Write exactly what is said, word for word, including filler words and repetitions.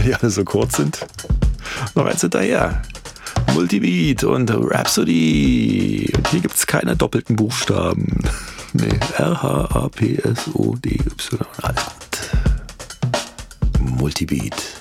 die alle so kurz sind. Noch eins hinterher. Multibeat und Rhapsody. Und hier gibt es keine doppelten Buchstaben. Nee, R H A P S O D Y. Alles gut. Multibeat.